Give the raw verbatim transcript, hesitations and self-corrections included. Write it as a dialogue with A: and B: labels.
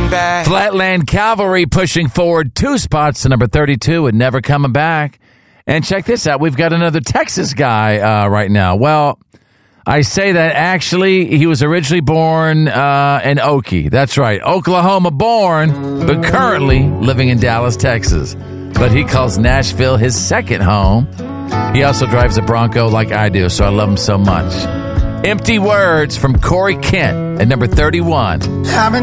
A: back.
B: Flatland Cavalry pushing forward two spots to number thirty-two and never coming back. And check this out. We've got another Texas guy uh, right now. Well, I say that actually he was originally born uh, in Okie. That's right. Oklahoma born, but currently living in Dallas, Texas. But he calls Nashville his second home. He also drives a Bronco like I do, so I love him so much. Empty Words from Corey Kent at number thirty-one.